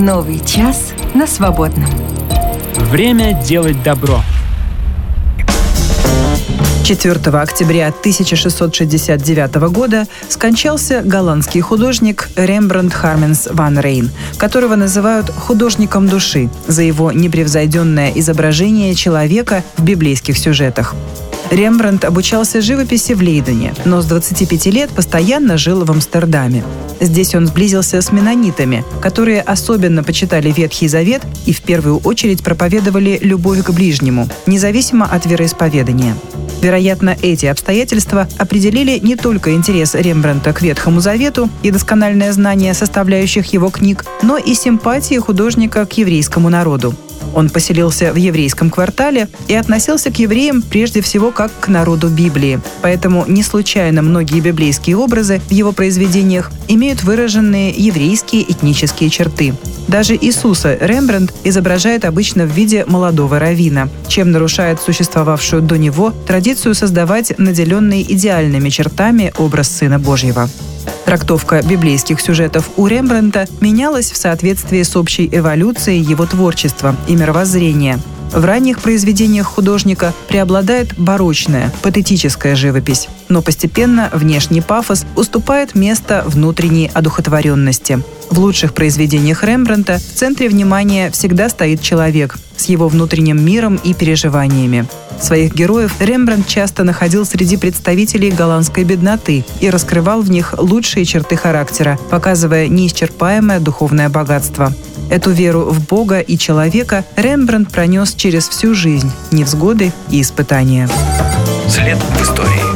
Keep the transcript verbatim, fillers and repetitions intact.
Новый час на свободном. Время делать добро. четвёртого октября тысяча шестьсот шестьдесят девятого года скончался голландский художник Рембрандт Харменс ван Рейн, которого называют художником души за его непревзойденное изображение человека в библейских сюжетах. Рембрандт обучался живописи в Лейдене, но с двадцати пяти лет постоянно жил в Амстердаме. Здесь он сблизился с меннонитами, которые особенно почитали Ветхий Завет и в первую очередь проповедовали любовь к ближнему, независимо от вероисповедания. Вероятно, эти обстоятельства определили не только интерес Рембрандта к Ветхому Завету и доскональное знание составляющих его книг, но и симпатии художника к еврейскому народу. Он поселился в еврейском квартале и относился к евреям прежде всего как к народу Библии. Поэтому не случайно многие библейские образы в его произведениях имеют выраженные еврейские этнические черты. Даже Иисуса Рембрандт изображает обычно в виде молодого раввина, чем нарушает существовавшую до него традицию создавать наделенный идеальными чертами образ Сына Божьего. Трактовка библейских сюжетов у Рембрандта менялась в соответствии с общей эволюцией его творчества и мировоззрения. В ранних произведениях художника преобладает барочная, патетическая живопись, но постепенно внешний пафос уступает место внутренней одухотворенности. В лучших произведениях Рембрандта в центре внимания всегда стоит человек с его внутренним миром и переживаниями. Своих героев Рембрандт часто находил среди представителей голландской бедноты и раскрывал в них лучшие черты характера, показывая неисчерпаемое духовное богатство. Эту веру в Бога и человека Рембрандт пронес через всю жизнь, невзгоды и испытания. След в истории.